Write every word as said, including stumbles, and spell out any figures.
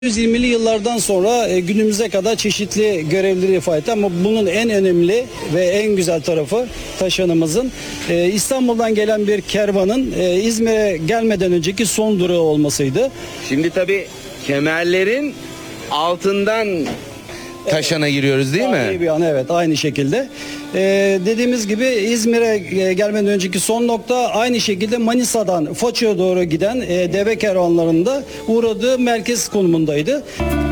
yüz yirmili yıllardan sonra e, günümüze kadar çeşitli görevleri ifade etti ama bunun en önemli ve en güzel tarafı taşanımızın e, İstanbul'dan gelen bir kervanın e, İzmir'e gelmeden önceki son durağı olmasıydı. Şimdi tabii kemerlerin altından Taşan'a giriyoruz değil Tarihi mi? bir an, evet, aynı şekilde. Ee, dediğimiz gibi İzmir'e e, gelmeden önceki son nokta, aynı şekilde Manisa'dan Foça'ya doğru giden e, deve kervanlarında uğradığı merkez konumundaydı.